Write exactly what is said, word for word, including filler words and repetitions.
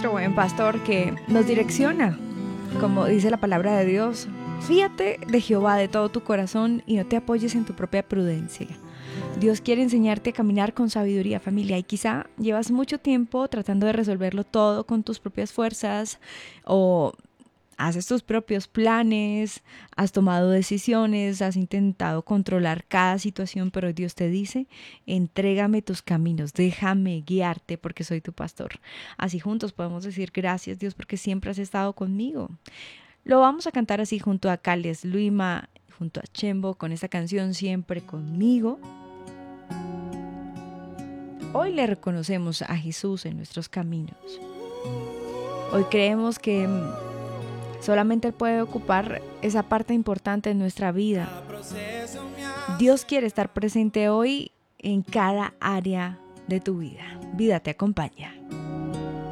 nuestro buen pastor que nos direcciona, como dice la palabra de Dios. Fíate de Jehová de todo tu corazón y no te apoyes en tu propia prudencia. Dios quiere enseñarte a caminar con sabiduría, familia, y quizá llevas mucho tiempo tratando de resolverlo todo con tus propias fuerzas o haces tus propios planes, has tomado decisiones, has intentado controlar cada situación, pero Dios te dice, entrégame tus caminos, déjame guiarte porque soy tu pastor. Así juntos podemos decir gracias Dios porque siempre has estado conmigo. Lo vamos a cantar así junto a Cales Luima, junto a Chembo, con esta canción Siempre Conmigo. Hoy le reconocemos a Jesús en nuestros caminos. Hoy creemos que solamente Él puede ocupar esa parte importante en nuestra vida. Dios quiere estar presente hoy en cada área de tu vida. Vida te acompaña.